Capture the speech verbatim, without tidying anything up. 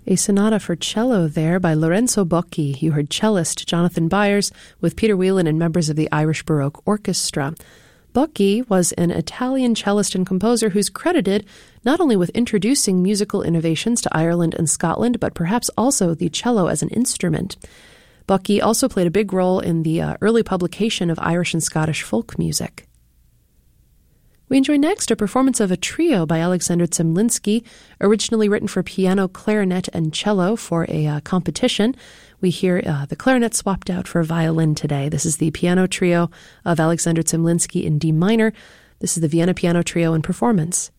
A sonata for cello there by Lorenzo Bocchi. You heard cellist Jonathan Byers with Peter Whelan and members of the Irish Baroque Orchestra. Bocchi was an Italian cellist and composer who's credited not only with introducing musical innovations to Ireland and Scotland, but perhaps also the cello as an instrument. Bocchi also played a big role in the uh, early publication of Irish and Scottish folk music. We enjoy next a performance of a trio by Alexander Zemlinsky, originally written for piano, clarinet, and cello for a uh, competition. We hear uh, the clarinet swapped out for violin today. This is the piano trio of Alexander Zemlinsky in D minor. This is the Vienna Piano Trio in performance.